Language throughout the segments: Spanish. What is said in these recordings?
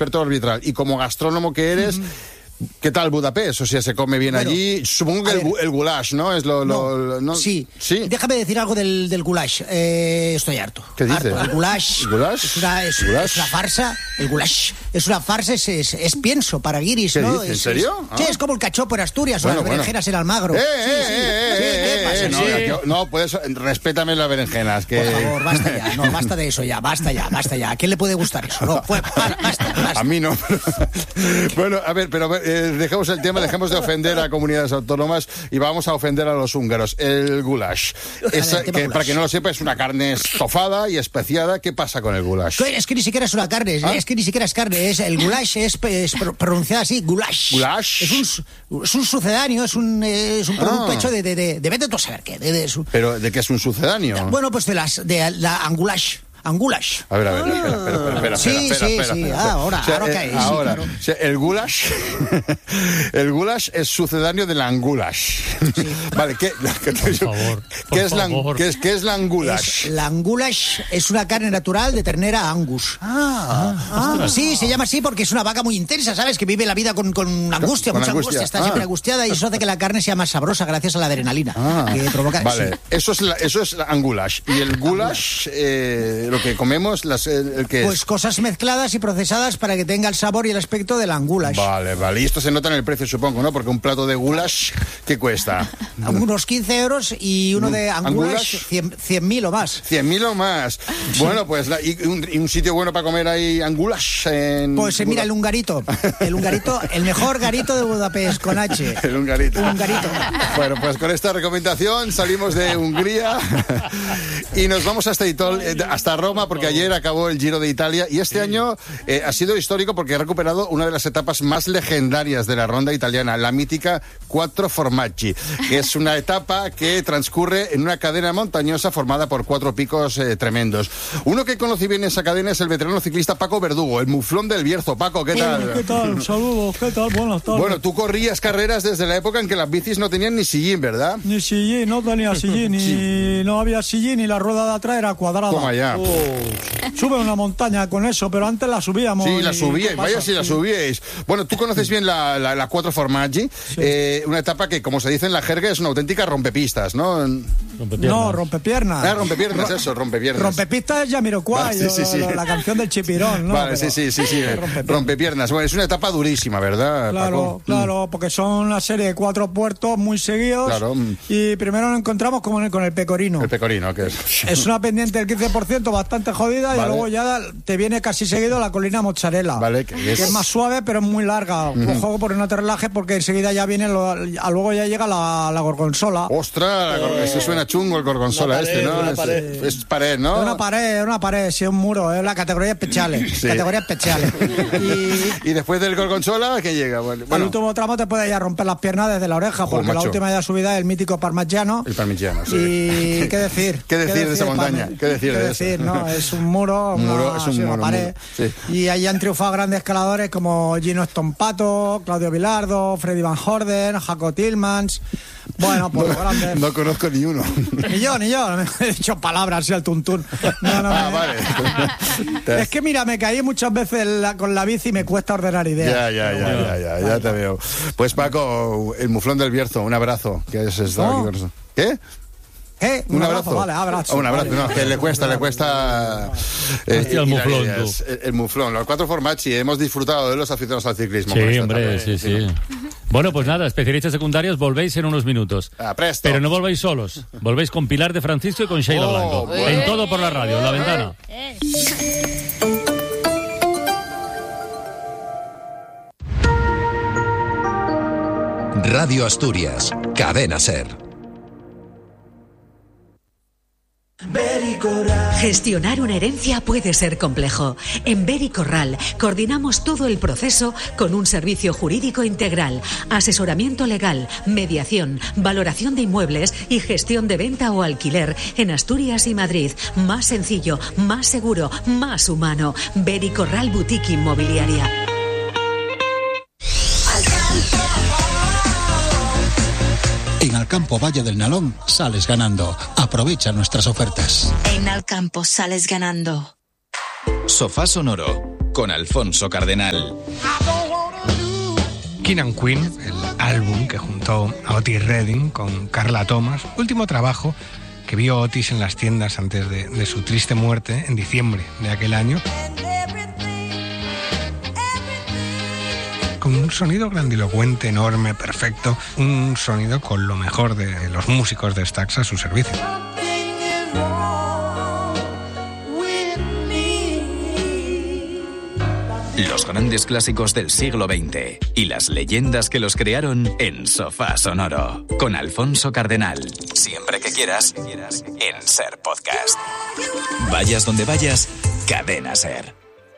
experto arbitral y como gastrónomo que eres, ¿qué tal Budapest? O sea, ¿se come bien allí? Supongo que el goulash, ¿no? Es ¿no? Sí. Déjame decir algo del goulash. Estoy harto. ¿Qué dices? El goulash es una farsa. El goulash es una farsa, es pienso para guiris, ¿no? ¿En serio? Sí, es como el cachopo en Asturias o las berenjenas en Almagro. No, puedes, respétame las berenjenas. Que... Por favor, basta ya. No, basta de eso ya. Basta ya. ¿A quién le puede gustar eso? No, basta. A mí no. Bueno, a ver, pero dejemos el tema, dejemos de ofender a comunidades autónomas y vamos a ofender a los húngaros. El goulash. Para que no lo sepa, es una carne estofada y especiada. ¿Qué pasa con el goulash? Es que ni siquiera es una carne, es que ni siquiera es carne. El goulash es pronunciado así, goulash. ¿Goulash? Es un sucedáneo, es un producto hecho de vete tú a saber qué. ¿Pero de qué es un sucedáneo? Bueno, pues de la angulash. Angulash. A ver, espera. Sí. Ahora cae. Ahora, claro. O sea, el goulash es sucedáneo de la angulash. Sí. Vale, ¿qué es la angulash? La angulash es una carne natural de ternera Angus. Sí, se llama así porque es una vaca muy intensa, ¿sabes? Que vive la vida con angustia, mucha angustia. Está siempre angustiada y eso hace que la carne sea más sabrosa gracias a la adrenalina que provoca. Vale, sí. Eso es la angulash. Y el goulash, lo que comemos, pues cosas mezcladas y procesadas para que tenga el sabor y el aspecto del angulash. Vale. Y esto se nota en el precio, supongo, ¿no? Porque un plato de goulash, ¿qué cuesta? Unos 15 euros y uno de angulash 100.000 o más. 100.000 o más. Bueno, pues, ¿y un sitio bueno para comer ahí angulash? Pues mira, el Hungarito, el mejor garito de Budapest, con H. El Hungarito. Bueno, pues con esta recomendación salimos de Hungría y nos vamos hasta Roma, porque ayer acabó el Giro de Italia y este año ha sido histórico porque ha recuperado una de las etapas más legendarias de la ronda italiana, la mítica Quattro Formaggi, que es una etapa que transcurre en una cadena montañosa formada por 4 picos tremendos. Uno que conoce bien esa cadena es el veterano ciclista Paco Verdugo, el muflón del Bierzo. Paco, ¿qué tal? ¿Qué tal? Saludos, ¿qué tal? Buenas tardes. Bueno, tú corrías carreras desde la época en que las bicis no tenían ni sillín, ¿verdad? Ni sillín, no tenía sillín, no había sillín y la rueda de atrás era cuadrada. Toma ya. Sube una montaña con eso, pero antes la subíamos. Sí, la subíais, vaya si la subíais. Bueno, tú conoces bien la Quattro Formaggi, una etapa que, como se dice en la jerga, es una auténtica rompepistas, ¿no? Rompepiernas. Rompepiernas. Rompepistas es Jamiroquai, la canción del Chipirón, ¿no? Vale, pero... sí. Rompepiernas. Bueno, es una etapa durísima, ¿verdad, Paco? Claro, porque son una serie de 4 puertos muy seguidos. Claro. Y primero nos encontramos con el Pecorino. El Pecorino, ¿qué es? Es una pendiente del 15%, bastante jodida, y luego ya te viene casi seguido la colina Mozzarella. Vale, que es más suave, pero es muy larga. Ojo, por no te relajes, porque enseguida ya viene, luego ya llega la Gorgonzola. ¡Ostras! Se suena chungo el Gorgonzola ¿no? Es pared, ¿no? Una pared, sí, un muro, es la categoría especial. Sí. Categoría especial. Y después del Gorgonzola, ¿qué llega? Bueno. El último tramo te puede ya romper las piernas desde la oreja, porque la última ya subida es el mítico Parmigiano. El Parmigiano, sí. Y ¿qué decir? ¿Qué decir de esa montaña? ¿Qué decir, no? Es un muro, una pared. Sí. Y ahí han triunfado grandes escaladores como Gino Stompato, Claudio Bilardo, Freddy Van Horden, Jaco Tillmans. Bueno, pues los grandes. No conozco ni uno. Ni yo. He dicho palabras así al tuntún. Vale. Es que mira, me caí muchas veces con la bici y me cuesta ordenar ideas. Ya te veo. Pues Paco, el muflón del Bierzo, un abrazo. ¿Qué es esto? ¿No? ¿Qué? Un abrazo, vale, abrazo. Un abrazo, no, que le cuesta. El muflón, el muflón, los Quattro Formaggi, hemos disfrutado de los aficionados al ciclismo. Sí, hombre, sí. Bueno, pues nada, especialistas secundarios, volvéis en unos minutos. Presto. Pero no volvéis solos, volvéis con Pilar de Francisco y con Sheila Blanco. En Todo por la Radio, en La Ventana. Radio Asturias, Cadena SER. Gestionar una herencia puede ser complejo. En Beri Corral coordinamos todo el proceso con un servicio jurídico integral, asesoramiento legal, mediación, valoración de inmuebles y gestión de venta o alquiler en Asturias y Madrid. Más sencillo, más seguro, más humano. Beri Corral Boutique Inmobiliaria. En Alcampo Valle del Nalón sales ganando. Aprovecha nuestras ofertas. En Alcampo sales ganando. Sofá Sonoro con Alfonso Cardenal. King and Queen, el álbum que juntó a Otis Redding con Carla Thomas, último trabajo que vio Otis en las tiendas antes de su triste muerte en diciembre de aquel año. Con un sonido grandilocuente, enorme, perfecto, un sonido con lo mejor de los músicos de Stax a su servicio. Los grandes clásicos del siglo XX y las leyendas que los crearon en Sofá Sonoro, con Alfonso Cardenal. Siempre que quieras, en Ser Podcast. Vayas donde vayas, Cadena Ser.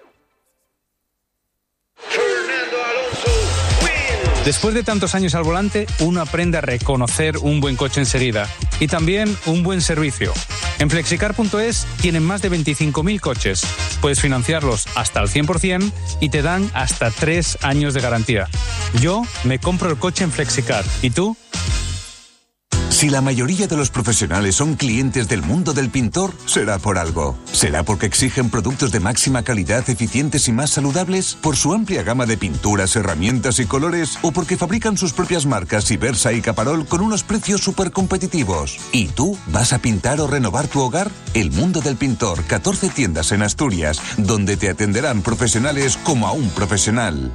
Después de tantos años al volante, uno aprende a reconocer un buen coche enseguida y también un buen servicio. En Flexicar.es tienen más de 25.000 coches. Puedes financiarlos hasta el 100% y te dan hasta 3 años de garantía. Yo me compro el coche en Flexicar. ¿Y tú? Si la mayoría de los profesionales son clientes del mundo del pintor, será por algo. ¿Será porque exigen productos de máxima calidad, eficientes y más saludables? ¿Por su amplia gama de pinturas, herramientas y colores? ¿O porque fabrican sus propias marcas Ibersa y Caparol con unos precios súper competitivos? ¿Y tú vas a pintar o renovar tu hogar? El mundo del pintor, 14 tiendas en Asturias, donde te atenderán profesionales como a un profesional.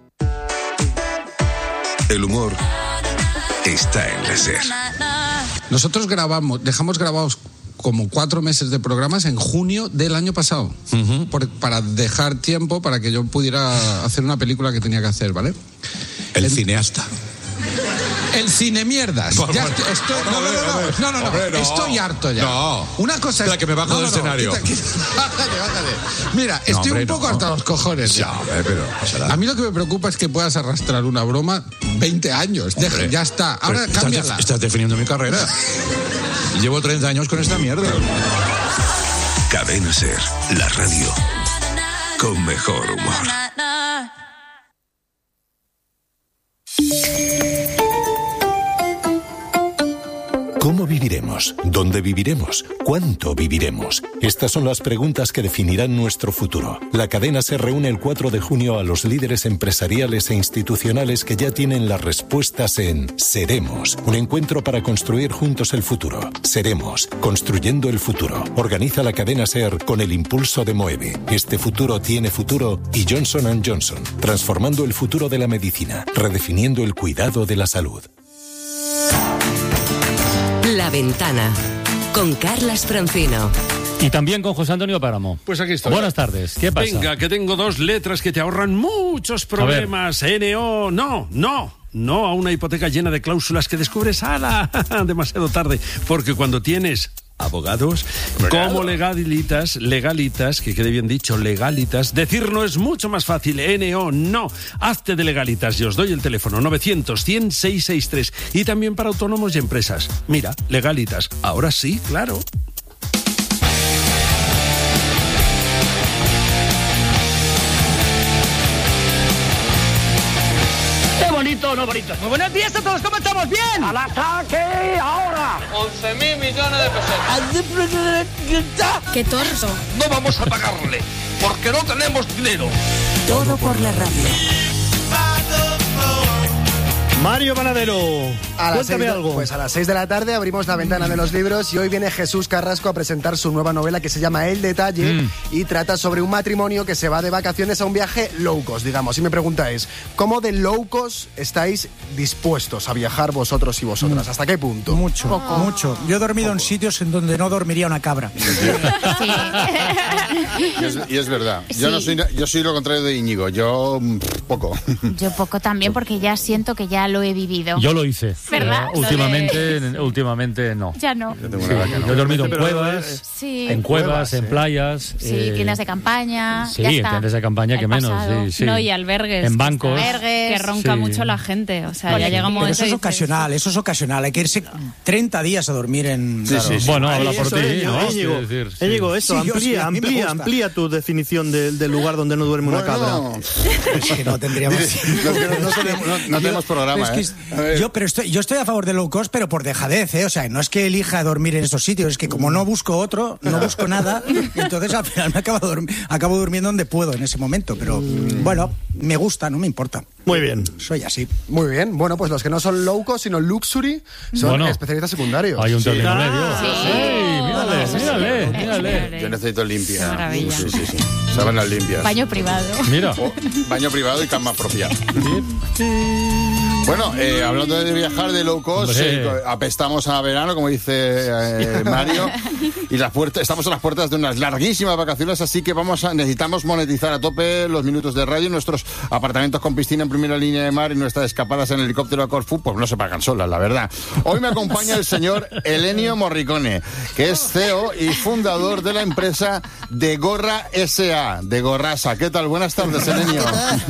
El humor está en la Ser. Nosotros dejamos grabados como 4 meses de programas en junio del año pasado, para dejar tiempo para que yo pudiera hacer una película que tenía que hacer, ¿vale? El cineasta. El cine mierdas. Ya estoy, no. Estoy harto ya. No. Una cosa es que me bajo del escenario. Bájate. Mira, estoy un poco hasta los cojones ya. Pero a mí lo que me preocupa es que puedas arrastrar una broma 20 años. Ya está. Ahora cámbiala. Estás definiendo mi carrera. Llevo 30 años con esta mierda. Cadena Ser, la radio con mejor humor. ¿Cómo viviremos? ¿Dónde viviremos? ¿Cuánto viviremos? Estas son las preguntas que definirán nuestro futuro. La cadena se reúne el 4 de junio a los líderes empresariales e institucionales que ya tienen las respuestas en Seremos, un encuentro para construir juntos el futuro. Seremos, construyendo el futuro. Organiza la cadena SER con el impulso de Moeve. Este futuro tiene futuro y Johnson & Johnson, transformando el futuro de la medicina, redefiniendo el cuidado de la salud. La Ventana, con Carlas Francino. Y también con José Antonio Páramo. Pues aquí estoy. Buenas tardes. ¿Qué pasa? Venga, que tengo 2 letras que te ahorran muchos problemas. NO, no a una hipoteca llena de cláusulas que descubres demasiado tarde. Porque cuando tienes abogados como Legalitas, que quede bien dicho, Legalitas, decir no es mucho más fácil. NO, no. Hazte de Legalitas y os doy el teléfono 900-100-663. Y también para autónomos y empresas. Mira, Legalitas, ahora sí, claro. No, bonito. Muy buenos días a todos, ¿cómo estamos? ¿Bien? ¡Al ataque ahora! 11.000 millones de pesetas. ¡Qué torso! No vamos a pagarle, porque no tenemos dinero. Todo por la radio. Mario Panadero, cuéntame algo. Pues a las 6 de la tarde abrimos la ventana de los libros y hoy viene Jesús Carrasco a presentar su nueva novela que se llama El Detalle y trata sobre un matrimonio que se va de vacaciones a un viaje low cost, digamos. Y mi pregunta es, ¿cómo de low cost estáis dispuestos a viajar vosotros y vosotras? ¿Hasta qué punto? Mucho. Yo he dormido en sitios en donde no dormiría una cabra. Y es verdad. Sí. Yo soy lo contrario de Íñigo. Yo poco. Yo poco también porque ya siento que ya lo he vivido. Yo lo hice. ¿Verdad? Últimamente no. Ya no. Yo he dormido en cuevas, en cuevas, en playas. Sí, tiendas de campaña. Sí, en tiendas de campaña que menos. Sí. No, y albergues. En bancos. Que ronca mucho la gente. O sea, ya llega un momento. Pero eso es ocasional. Hay que irse 30 días a dormir en. Sí. Bueno, habla por ti, ¿no? Íñigo, eso, amplía tu definición del lugar donde no duerme una cabra. Es que no tendríamos. No tenemos programa. programa. Yo estoy a favor de low cost, pero por dejadez, ¿eh? O sea, no es que elija dormir en estos sitios, es que como no busco otro, no busco nada, entonces al final me acabo durmiendo donde puedo en ese momento. Pero bueno, me gusta, no me importa. Muy bien. Soy así. Muy bien. Bueno, pues los que no son low cost, sino luxury, son especialistas secundarios. Hay un término medio. Mírale. Yo necesito limpia. Maravilla. Sí. Sábanas limpias. Baño privado. Mira. Baño privado y cama propia. Bueno, hablando de viajar de low cost, apestamos a verano, como dice Mario, y estamos a las puertas de unas larguísimas vacaciones, así que necesitamos monetizar a tope los minutos de radio. Nuestros apartamentos con piscina en primera línea de mar y nuestras escapadas en helicóptero a Corfú, pues no se pagan solas, la verdad. Hoy me acompaña el señor Elenio Morricone, que es CEO y fundador de la empresa De Gorra S.A., de Gorrasa. ¿Qué tal? Buenas tardes, Elenio.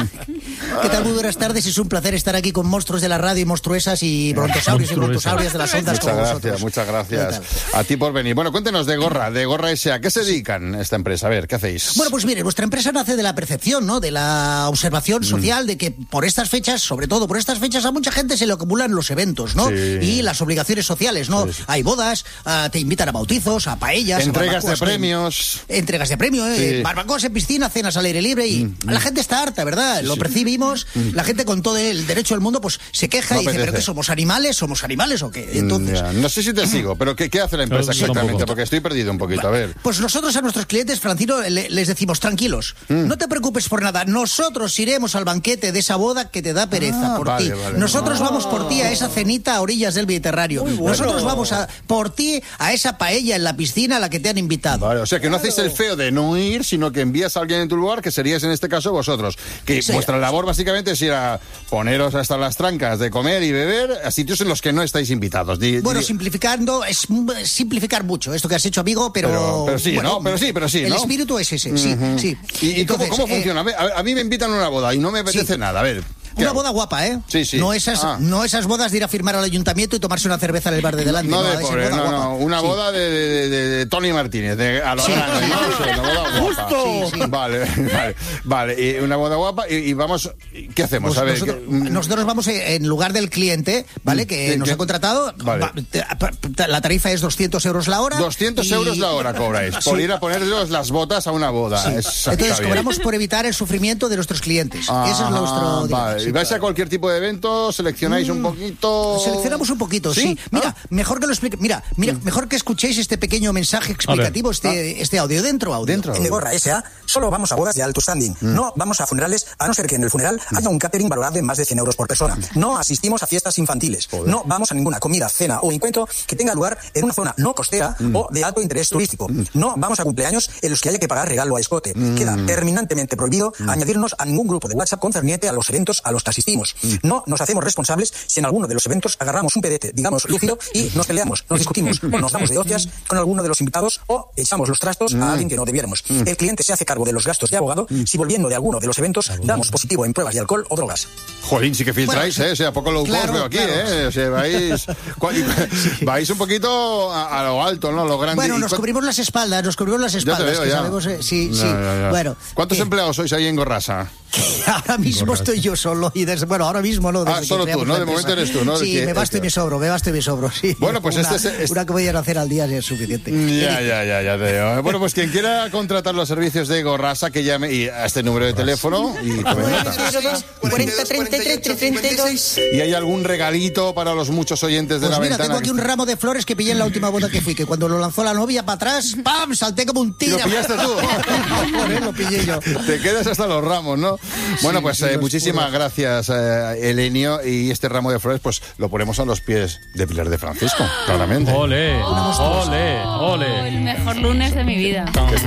¿Qué tal? Muy buenas tardes. Es un placer estar aquí con monstruos de la radio y monstruesas y brontosaurios y brontosaurias de las ondas como vosotros. Muchas gracias. A ti por venir. Bueno, cuéntenos de Gorra S.A. ¿Qué se dedican esta empresa? A ver, ¿qué hacéis? Bueno, pues mire, nuestra empresa nace de la percepción, ¿no? De la observación social de que por estas fechas, sobre todo por estas fechas, a mucha gente se le acumulan los eventos, ¿no? Sí. Y las obligaciones sociales, ¿no? Sí. Hay bodas, te invitan a bautizos, a paellas, entregas de premios. Entregas de premios, barbacoas en piscina, cenas al aire libre y la gente está harta, ¿verdad? Lo percibimos, la gente con todo el derecho del mundo pues se queja y dice, ¿pero qué somos animales o qué? Entonces, no sé si te sigo, pero ¿qué hace la empresa exactamente? Porque estoy perdido un poquito, a ver. Pues nosotros a nuestros clientes, Francino, les decimos, tranquilos, no te preocupes por nada, nosotros iremos al banquete de esa boda que te da pereza por ti. Nosotros vamos por ti a esa cenita a orillas del Mediterráneo. Nosotros vamos por ti a esa paella en la piscina a la que te han invitado. Vale, o sea que no hacéis el feo de no ir, sino que envías a alguien en tu lugar, que seríais en este caso vosotros. Que vuestra labor básicamente es ir a poneros hasta las trancas de comer y beber a sitios en los que no estáis invitados. Bueno, simplificando, es simplificar mucho esto que has hecho, amigo, pero sí, bueno, ¿no? Pero sí, el ¿no? espíritu es ese, sí. ¿Y entonces, cómo funciona? A mí me invitan a una boda y no me apetece nada, a ver. Una boda guapa, ¿eh? Sí. No esas bodas de ir a firmar al ayuntamiento y tomarse una cerveza en el bar de delante. No, una boda de Tony Martínez, a lo grande, una boda guapa. ¡Justo! Vale. Y una boda guapa y vamos, ¿qué hacemos? Pues a ver, nosotros vamos en lugar del cliente, ¿vale? Que nos ha contratado. Vale. La tarifa es 200 euros la hora. 200 euros la hora cobráis por ir a ponerlos las botas a una boda. Entonces cobramos por evitar el sufrimiento de nuestros clientes. Ese es nuestro... Vale. ¿Y vais a cualquier tipo de evento? ¿Seleccionáis un poquito? Seleccionamos un poquito, sí. Mira, mejor que lo explique. Mira, mejor que escuchéis este pequeño mensaje explicativo, este audio. Dentro. En De Gorra S.A. solo vamos a bodas de alto standing. No vamos a funerales, a no ser que en el funeral haya un catering valorado en más de 100 euros por persona. No asistimos a fiestas infantiles. No vamos a ninguna comida, cena o encuentro que tenga lugar en una zona no costera o de alto interés turístico. No vamos a cumpleaños en los que haya que pagar regalo a escote. Queda terminantemente prohibido añadirnos a ningún grupo de WhatsApp concerniente a los eventos a los que asistimos. No nos hacemos responsables si en alguno de los eventos agarramos un pedete, digamos, lúcido y nos peleamos, nos discutimos o nos damos de hostias con alguno de los invitados o echamos los trastos a alguien que no debiéramos. El cliente se hace cargo de los gastos de abogado si volviendo de alguno de los eventos damos positivo en pruebas de alcohol o drogas. Jolín, sí que filtráis, O sea, poco low cost veo aquí, O sea, vais un poquito a lo alto, ¿no? A lo grande. Bueno, nos cubrimos las espaldas, Ya te veo, que ya. sabemos, sí. Bueno. ¿Cuántos empleados sois ahí en Gorrasa? Ahora mismo estoy yo solo y ahora mismo no. Solo tú, ¿no? De momento eres tú, ¿no? Sí, me basto y me sobro, sí. Bueno, pues una que voy a hacer al día es suficiente. Ya te veo. Bueno, pues quien quiera contratar los servicios de Gorrasa, que llame a este número de teléfono y tome nota. 40 33 32. ¿Y hay algún regalito para los muchos oyentes de La Ventana? Tengo aquí un ramo de flores que pillé en la última boda que fui, que cuando lo lanzó la novia para atrás, ¡pam!, salté como un tigre. ¿Lo pillaste tú? Lo pillé yo. Te quedas hasta los ramos, ¿no? Bueno, pues muchísimas gracias, Elenio, y este ramo de flores pues lo ponemos a los pies de Pilar de Francisco, claramente. ¡Ole! El mejor lunes de mi vida.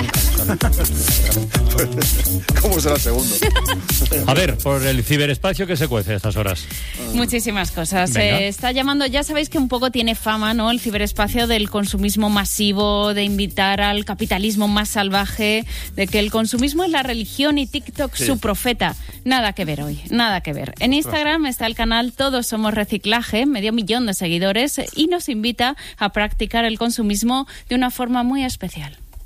¿Cómo será el segundo? A ver, por el ciberespacio, ¿qué se cuece a estas horas? Muchísimas cosas. Está llamando, ya sabéis que un poco tiene fama, ¿no? El ciberespacio del consumismo masivo, de invitar al capitalismo más salvaje, de que el consumismo es la religión y TikTok su profeta. Nada que ver hoy, nada que ver. En Instagram está el canal Todos Somos Reciclaje, 500,000 de seguidores, y nos invita a practicar el consumismo de una forma muy especial.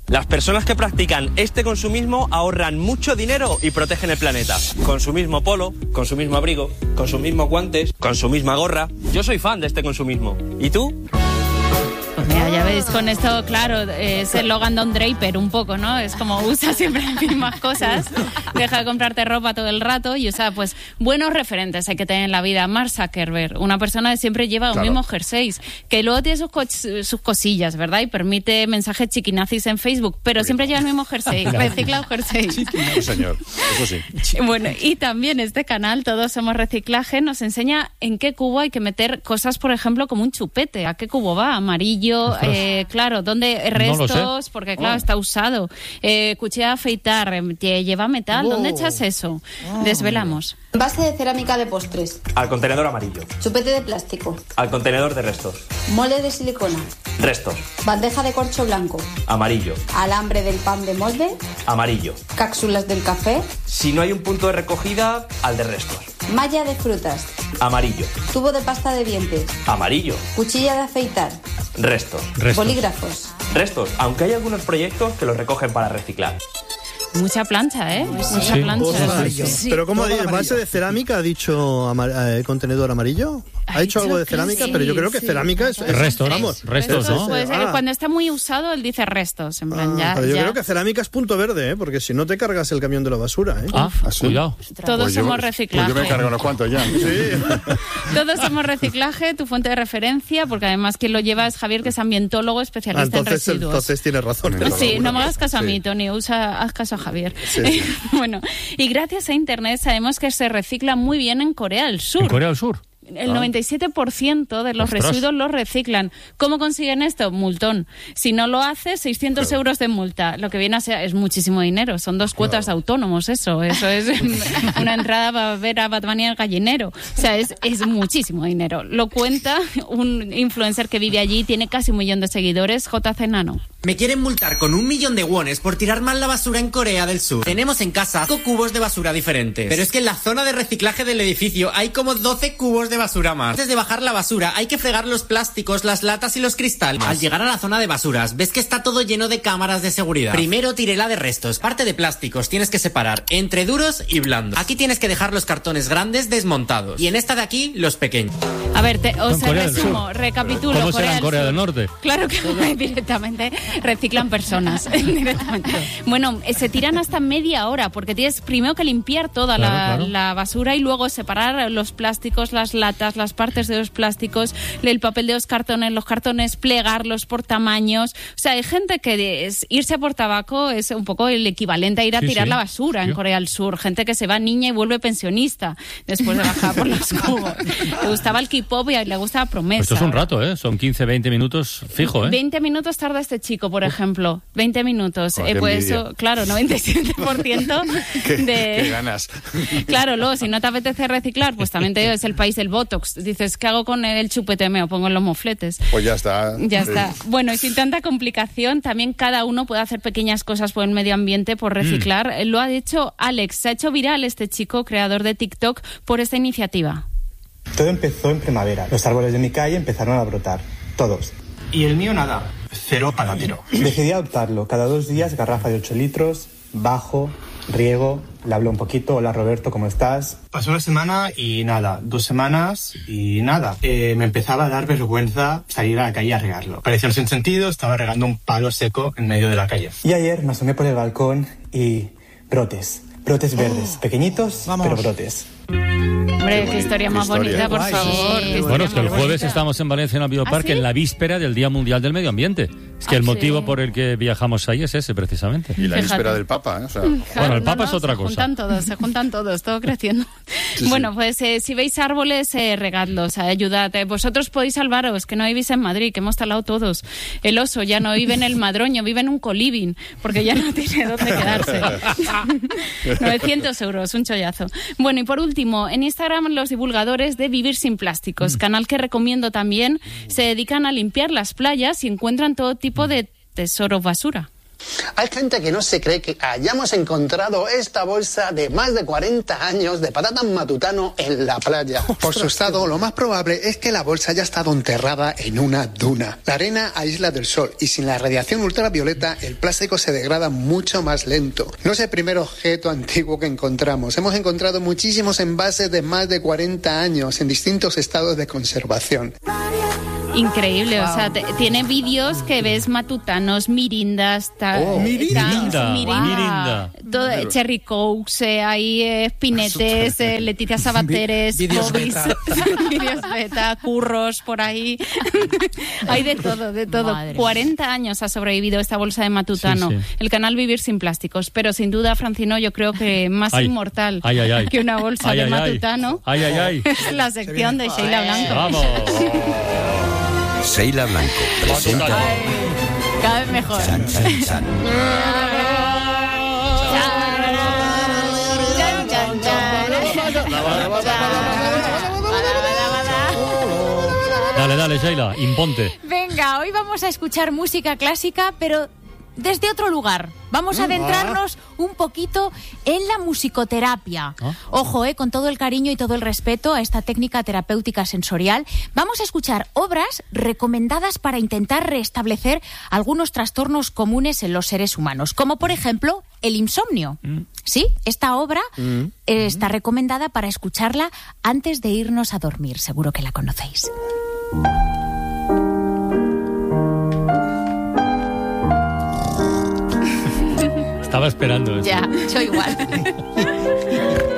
Las personas que practican este consumismo ahorran mucho dinero y protegen el planeta. Con su mismo polo, con su mismo abrigo, con sus mismos guantes, con su misma gorra. Yo soy fan de este consumismo. ¿Y tú? Pues mira, ya veis, con esto, claro, es el Logan Don Draper un poco, ¿no? Es como usa siempre las mismas cosas, deja de comprarte ropa todo el rato y usa, pues, buenos referentes hay que tener en la vida. Mark Zuckerberg, una persona que siempre lleva los mismos jerseys, que luego tiene sus cosillas, ¿verdad? Y permite mensajes chiquinazis en Facebook, pero siempre lleva el mismo jersey, recicla un jersey. Sí, señor, eso sí. Bueno, y también este canal, Todos Somos Reciclaje, nos enseña en qué cubo hay que meter cosas, por ejemplo, como un chupete. ¿A qué cubo va? Amarillo, claro, ¿dónde restos? No porque claro, está usado. Cuchilla de afeitar, lleva metal. ¿Dónde echas eso? Desvelamos. Base de cerámica de postres. Al contenedor amarillo. Chupete de plástico. Al contenedor de restos. Molde de silicona. Restos. Bandeja de corcho blanco. Amarillo. Alambre del pan de molde. Amarillo. Cápsulas del café. Si no hay un punto de recogida, al de restos. Malla de frutas. Amarillo. Tubo de pasta de dientes. Amarillo. Cuchilla de afeitar. Restos. Bolígrafos. Restos, aunque hay algunos proyectos que los recogen para reciclar. Mucha plancha, ¿eh? Mucha plancha. Sí. Pero ¿cómo base de cerámica ha dicho contenedor amarillo? Ha dicho algo de cerámica, pero yo creo que cerámica es restos, vamos. Restos, ¿no? Puede ser que cuando está muy usado, él dice restos, en plan pero yo creo que cerámica es punto verde, porque si no te cargas el camión de la basura, cuidado. Todos somos reciclaje. Pues yo me cargo unos cuantos ya. Sí. Todos somos reciclaje, tu fuente de referencia, porque además quien lo lleva es Javier, que es ambientólogo especialista en residuos. Entonces tienes razón. Sí, no me hagas caso a mí, Tony, haz caso a Javier. Sí. Bueno, y gracias a Internet sabemos que se recicla muy bien en Corea del Sur. ¿En Corea del Sur? El 97% de los residuos los reciclan. ¿Cómo consiguen esto? Multón. Si no lo hace, 600 euros de multa. Lo que viene a ser es muchísimo dinero. Son 2 cuotas de autónomos, eso. Eso es una entrada para ver a Batman y al gallinero. O sea, es muchísimo dinero. Lo cuenta un influencer que vive allí, tiene casi 1 millón de seguidores, JC Nano. Me quieren multar con 1 millón de wones por tirar mal la basura en Corea del Sur. Tenemos en casa 5 cubos de basura diferentes. Pero es que en la zona de reciclaje del edificio hay como 12 cubos de basura más. Antes de bajar la basura hay que fregar los plásticos, las latas y los cristales. Al llegar a la zona de basuras ves que está todo lleno de cámaras de seguridad. Primero tiré la de restos. Parte de plásticos tienes que separar entre duros y blandos. Aquí tienes que dejar los cartones grandes desmontados. Y en esta de aquí, los pequeños. A ver, os resumo, recapitulo. ¿Cómo será en Corea del Norte? Claro que directamente reciclan personas. Directamente. Bueno, se tiran hasta media hora porque tienes primero que limpiar toda la basura y luego separar los plásticos, las latas, las partes de los plásticos, el papel de los cartones, plegarlos por tamaños. O sea, hay gente que irse a por tabaco es un poco el equivalente a ir a tirar la basura en Corea del Sur. Gente que se va niña y vuelve pensionista después de bajar por los cubos. Le gustaba el K-pop y le gustaba Promesa. Esto es un rato, ¿eh? Son 15, 20 minutos fijo, ¿eh? 20 minutos tarda este chico, por ejemplo. 20 minutos. Pues eso, claro, 97% ¿Qué ganas? Claro, luego, si no te apetece reciclar, pues también te digo, es el país del Botox. Dices, ¿qué hago con el chupete? Me lo pongo en los mofletes. Pues ya está. Ya está. Bueno, y sin tanta complicación, también cada uno puede hacer pequeñas cosas por el medio ambiente, por reciclar. Lo ha dicho Alex. Se ha hecho viral este chico, creador de TikTok, por esta iniciativa. Todo empezó en primavera. Los árboles de mi calle empezaron a brotar. Todos. ¿Y el mío nada? Cero patatero. Decidí adoptarlo. Cada 2 días, garrafa de 8 litros, bajo, riego, le hablo un poquito. Hola Roberto, ¿cómo estás? Pasó 1 semana y nada. 2 semanas y nada. Me empezaba a dar vergüenza salir a la calle a regarlo. Parecía un sinsentido, estaba regando un palo seco en medio de la calle. Y ayer me asomé por el balcón y brotes. Brotes verdes, pequeñitos, pero brotes. Hombre, qué historia más bonita, por favor. Bueno, es que el jueves estamos en Valencia en el Bioparque, en la víspera del Día Mundial del Medio Ambiente. Es que el motivo por el que viajamos ahí es ese, precisamente. Y la víspera del Papa, ¿eh? O sea, bueno, el Papa es otra cosa. Se juntan todos, todo creciendo. Bueno, pues si veis árboles, regadlos, ayudad. Vosotros podéis salvaros, que no vivís en Madrid, que hemos talado todos. El oso ya no vive en el Madroño, vive en un coliving, porque ya no tiene dónde quedarse. 900 euros, un chollazo. Bueno, y por último, en Instagram los divulgadores de Vivir Sin Plásticos, canal que recomiendo también, se dedican a limpiar las playas y encuentran todo tipo de tesoros basura. Hay gente que no se cree que hayamos encontrado esta bolsa de más de 40 años de patatas Matutano en la playa. Por su estado, lo más probable es que la bolsa haya estado enterrada en una duna. La arena aísla del sol y sin la radiación ultravioleta el plástico se degrada mucho más lento. No es el primer objeto antiguo que encontramos. Hemos encontrado muchísimos envases de más de 40 años en distintos estados de conservación. Increíble, wow. O sea, tiene vídeos que ves matutanos, mirindas, Mirinda. Cherry Cokes, hay espinetes, Leticia Sabateres, vídeos vídeos beta, curros por ahí. Hay de todo. Madre 40 años ha sobrevivido esta bolsa de Matutano. Sí. El canal Vivir sin Plásticos, pero sin duda, Francino, yo creo que más inmortal que una bolsa de Matutano es la sección de Sheila Blanco. ¡Vamos! Sheila Blanco presenta... Cada vez mejor. Chan, chan, chan. Dale, Sheila, imponte. Venga, hoy vamos a escuchar música clásica, pero desde otro lugar. Vamos a adentrarnos un poquito en la musicoterapia. Ojo, con todo el cariño y todo el respeto a esta técnica terapéutica sensorial, vamos a escuchar obras recomendadas para intentar restablecer algunos trastornos comunes en los seres humanos, como por ejemplo el insomnio. Sí, esta obra está recomendada para escucharla antes de irnos a dormir. Seguro que la conocéis. Estaba esperando eso. Ya, yo igual.